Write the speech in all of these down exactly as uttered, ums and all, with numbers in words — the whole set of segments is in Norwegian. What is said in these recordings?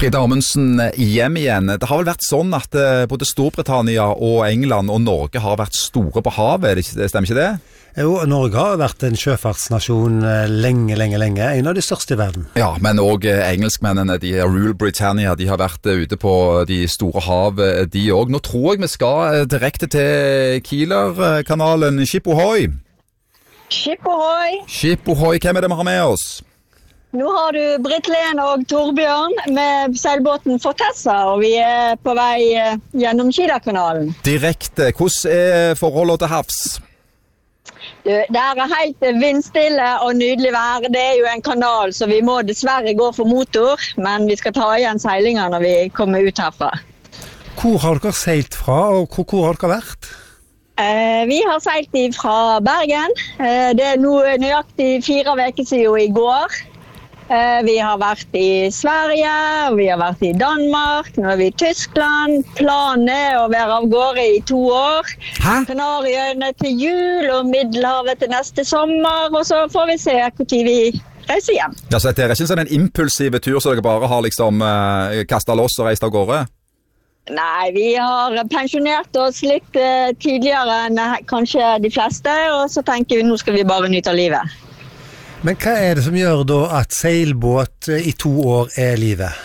Frida Amundsen, hjem igjen. Det har vel vært sånn at både Storbritannia og England og Norge har vært store på havet, stemmer ikke det? Jo, Norge har vært en sjøfartsnasjon lenge, lenge, lenge. En av de største i verden. Ja, men også engelskmennene, de Rule Britannia, de har vært ute på de store hav, de også. Nå tror jeg vi skal direkte til Kieler-kanalen. Ship Ahoy! Ship Ahoy! Ship Ahoy, hvem er det vi har med oss? Nå har du Britt-Len og Torbjørn med seilbåten Fortessa, og vi er på vei gjennom Kieler-kanalen. Direkte. Hvordan er forholdet til havs? Du, det er helt vindstille og nydelig vær. Det er jo en kanal, så vi må dessverre gå for motor, men vi skal ta igjen seilinger når vi kommer ut herfra. Hvor har dere seilt fra, og hvor, hvor har dere vært? Eh, vi har seilt fra Bergen. Eh, det er nå nøyaktig fire uker siden i går. Eh, vi har vært i Sverige, vi har vært i Danmark, nå er vi i Tyskland. Planen er å være av gårde i to år. Hæ? Kanariøyene til jul og Middelhavet til neste sommer, og så får vi se hvor tid vi reiser hjem. Ja, så det er ikke sånn en impulsiv tur, så dere bare har liksom uh, kastet loss og reist av gårde? Nei, vi har pensjonert oss litt uh, tidligere enn uh, kanskje de fleste, og så tenker vi nå skal vi bare nyte av livet. Men hva er det som gjør da at seilbåt i to år er livet?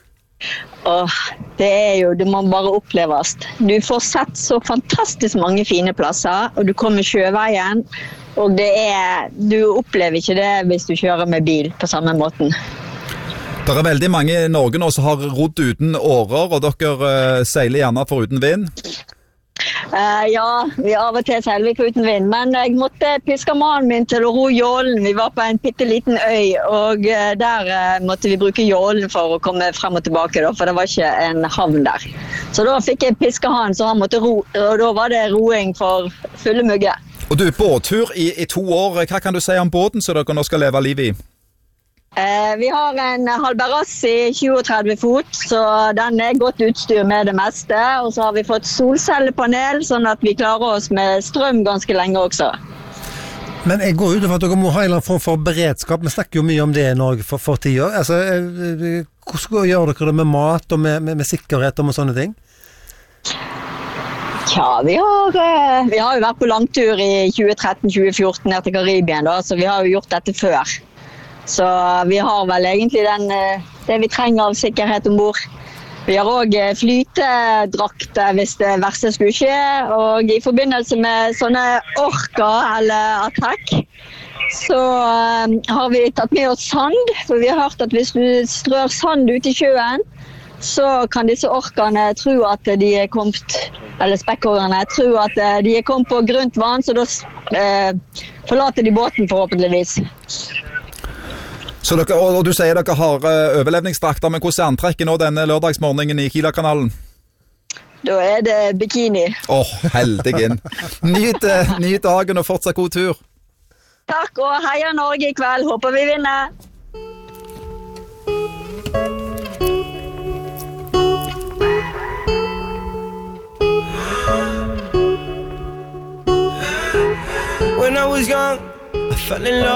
Åh, det er jo, det må bare oppleves. Du får sett så fantastisk mange fine plasser, og du kommer sjøveien, og det er, du opplever ikke det hvis du kjører med bil på samme måten. Det er veldig mange i Norge nå som har rodd uten årer, og dere uh, seiler gjerne for uten vind. Uh, ja, vi av og til seiler vi på uten vind, men jeg måtte piske mannen min til å ro jålen. Vi var på en pitteliten øy, og uh, der uh, måtte vi bruke jålen for å komme frem og tilbake, da, for det var ikke en havn der. Så da fikk jeg piske han, så han måtte ro, og da var det roing for fulle mugge. Og du, båttur i, i to år, hva kan du si om båten som dere nå skal leve liv i? Eh, vi har en Halberassi tjue fot, så den er godt utstyr med det meste. Og så har vi fått solcellepanel, sånn at vi klarer oss med strøm ganske lenge også. Men jeg går ut over at dere må ha en eller annen form for beredskap. Vi snakker jo mye om det i Norge for, for tida. Altså, hvordan gjør dere det med mat og med, med, med sikkerhet og med sånne ting? Ja, vi har, vi har jo vært på langtur i tjue tretten tjue fjorten ned til Karibien, da, så vi har jo gjort dette før. Så vi har vel egentlig den, det vi trenger av sikkerhet ombord. Vi har også flytedrakter hvis det verste skulle skje, og i forbindelse med sånne orka eller attack, så um, har vi tatt med oss sand, for vi har hørt at hvis du strør sand ut i sjøen, så kan disse orkene tro at de er kommet, eller spekkhårene tro at de er kommet på grunt vann, så da eh, forlater de båten forhåpentligvis. Så dere, og, og du sier dere har uh, overlevningsdrakter, men hvordan er antrekket nå denne lørdagsmorgenen i Kieler-kanalen? Da er det bikini. Åh, oh, heldig inn. Nyt, uh, nyt dagen og fortsatt god tur. Takk, og heia Norge i kveld. Håper vi vinner. When I was young, I fell in love.